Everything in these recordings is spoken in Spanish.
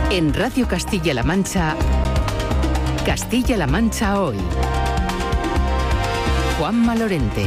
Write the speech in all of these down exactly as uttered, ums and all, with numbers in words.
En Radio Castilla-La Mancha, Castilla-La Mancha Hoy. Juanma Lorente.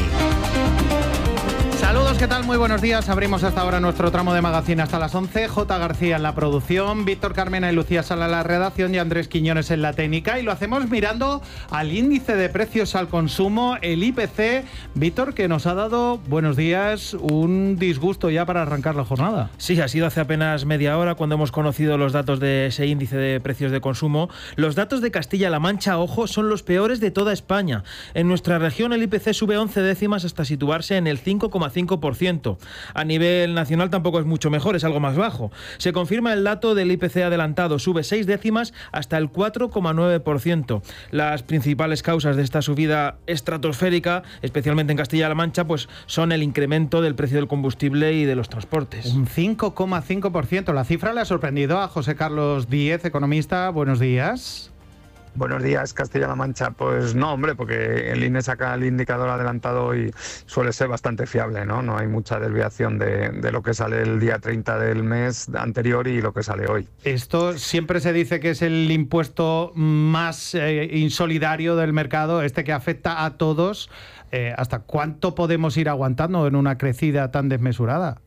Saludos, ¿qué tal? Muy buenos días. Abrimos hasta ahora nuestro tramo de magazine hasta las once. J. García en la producción, Víctor Carmena y Lucía Sala en la redacción y Andrés Quiñones en la técnica. Y lo hacemos mirando al índice de precios al consumo, el I P C. Víctor, que nos ha dado, buenos días, un disgusto ya para arrancar la jornada. Sí, ha sido hace apenas media hora cuando hemos conocido los datos de ese índice de precios de consumo. Los datos de Castilla-La Mancha, ojo, son los peores de toda España. En nuestra región el I P C sube once décimas hasta situarse en el cinco coma cinco por ciento. A nivel nacional tampoco es mucho mejor, es algo más bajo. Se confirma el dato del I P C adelantado, sube seis décimas hasta el cuatro coma nueve por ciento. Las principales causas de esta subida estratosférica, especialmente en Castilla-La Mancha, pues son el incremento del precio del combustible y de los transportes. Un cinco coma cinco por ciento. La cifra le ha sorprendido a José Carlos Díez, economista. Buenos días. Buenos días, Castilla-La Mancha. Pues no, hombre, porque el I N E saca el indicador adelantado y suele ser bastante fiable, ¿no? No hay mucha desviación de, de lo que sale el día treinta del mes anterior y lo que sale hoy. Esto siempre se dice que es el impuesto más eh, insolidario del mercado, este que afecta a todos. Eh, ¿Hasta cuánto podemos ir aguantando en una crecida tan desmesurada?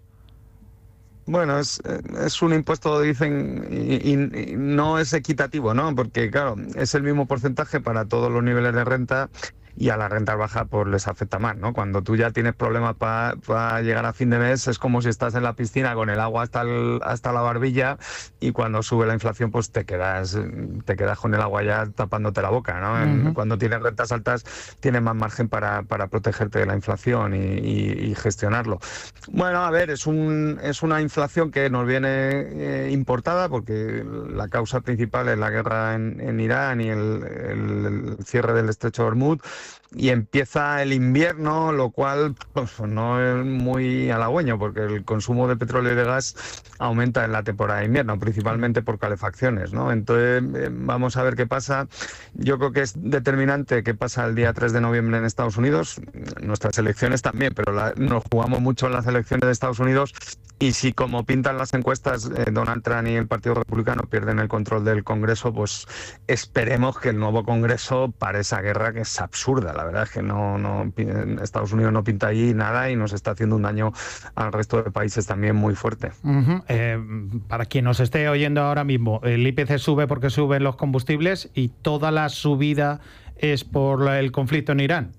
Bueno, es, es un impuesto, dicen, y, y, y no es equitativo, ¿no? Porque, claro, es el mismo porcentaje para todos los niveles de renta y a las rentas bajas pues les afecta más, ¿no? Cuando tú ya tienes problemas para pa llegar a fin de mes, es como si estás en la piscina con el agua hasta el, hasta la barbilla y cuando sube la inflación pues te quedas te quedas con el agua ya tapándote la boca, ¿no? Uh-huh. Cuando tienes rentas altas tienes más margen para, para protegerte de la inflación y, y, y gestionarlo. Bueno, a ver, es un es una inflación que nos viene eh, importada porque la causa principal es la guerra en, en Irán y el, el, el cierre del estrecho de Hormuz. Y empieza el invierno, lo cual pues, no es muy halagüeño porque el consumo de petróleo y de gas aumenta en la temporada de invierno, principalmente por calefacciones, ¿no? Entonces eh, vamos a ver qué pasa. Yo creo que es determinante qué pasa el día tres de noviembre en Estados Unidos. Nuestras elecciones también, pero la, nos jugamos mucho en las elecciones de Estados Unidos. Y si, como pintan las encuestas, eh, Donald Trump y el Partido Republicano pierden el control del Congreso, pues esperemos que el nuevo Congreso pare esa guerra que es absurda. La verdad es que no, no Estados Unidos no pinta allí nada y nos está haciendo un daño al resto de países también muy fuerte. Uh-huh. Eh, para quien nos esté oyendo ahora mismo, el I P C sube porque suben los combustibles y toda la subida es por el conflicto en Irán.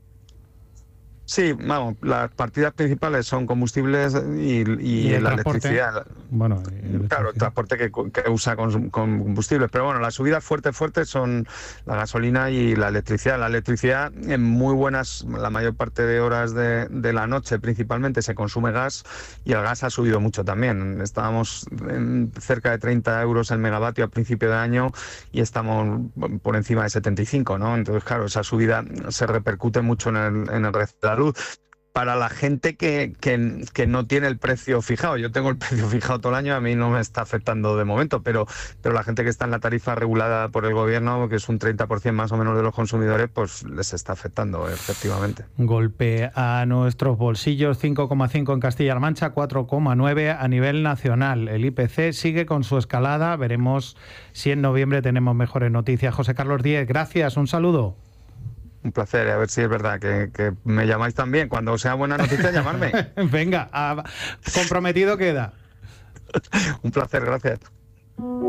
Sí, vamos, las partidas principales son combustibles y, y, ¿Y el la transporte? electricidad. Bueno, el claro, el transporte que, que usa con, con combustibles. Pero bueno, las subidas fuertes, fuertes son la gasolina y la electricidad. La electricidad, en muy buenas, la mayor parte de horas de, de la noche principalmente se consume gas y el gas ha subido mucho también. Estábamos en cerca de treinta euros el megavatio a principio de año y estamos por encima de setenta y cinco, ¿no? Entonces, claro, esa subida se repercute mucho en el, en el resto de la luz. Para la gente que, que, que no tiene el precio fijado, yo tengo el precio fijado todo el año, a mí no me está afectando de momento, pero, pero la gente que está en la tarifa regulada por el gobierno, que es un treinta por ciento más o menos de los consumidores, pues les está afectando efectivamente. Golpe a nuestros bolsillos, cinco coma cinco en Castilla-La Mancha, cuatro coma nueve a nivel nacional. El I P C sigue con su escalada, veremos si en noviembre tenemos mejores noticias. José Carlos Díez, gracias, un saludo. Un placer, a ver si es verdad que, que me llamáis también. Cuando sea buena noticia, llamarme. Venga, a, comprometido queda. Un placer, gracias.